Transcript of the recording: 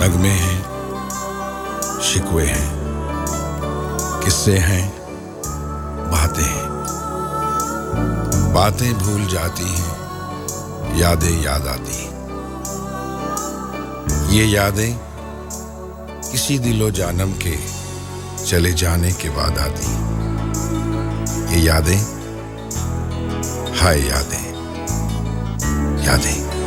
नगमे हैं, शिकवे हैं, किस्से हैं, बातें हैं। बातें भूल जाती हैं, यादें याद आती हैं। ये यादें किसी दिलो जानम के चले जाने के बाद आती हैं। ये यादें, हाय यादें, यादें।